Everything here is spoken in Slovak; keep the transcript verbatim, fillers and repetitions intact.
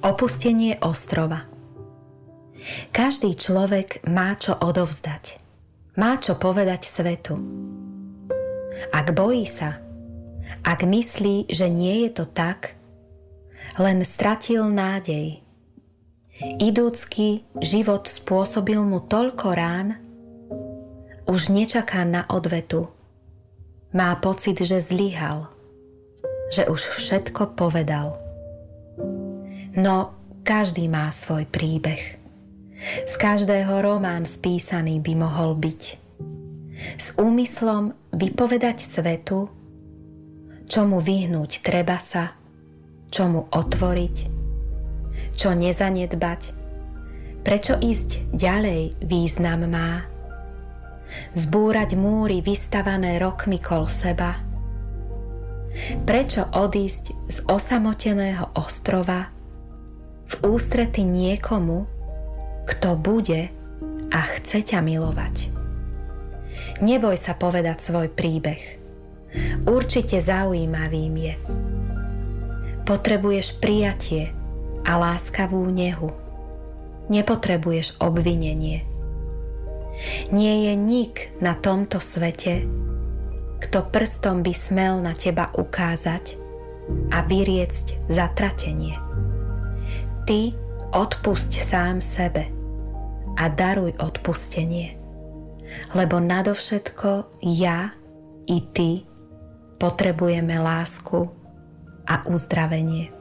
Opustenie ostrova. Každý človek má čo odovzdať. Má čo povedať svetu. Ak bojí sa, ak myslí, že nie je to tak, len stratil nádej. Idúcky život spôsobil mu toľko rán, už nečaká na odvetu. Má pocit, že zlyhal, že už všetko povedal. No každý má svoj príbeh. Z každého román spísaný by mohol byť. S úmyslom vypovedať svetu, čomu vyhnúť treba sa, čomu otvoriť, čo nezanedbať, prečo ísť ďalej význam má, zbúrať múry vystavané rokmi kol seba, prečo odísť z osamoteného ostrova v ústrety niekomu, kto bude a chce ťa milovať. Neboj sa povedať svoj príbeh. Určite zaujímavým je. Potrebuješ prijatie a láskavú nehu. Nepotrebuješ obvinenie. Nie je nik na tomto svete, kto prstom by smel na teba ukázať a vyriecť zatratenie. Ty odpusť sám sebe a daruj odpustenie, lebo nadovšetko ja i ty potrebujeme lásku a uzdravenie.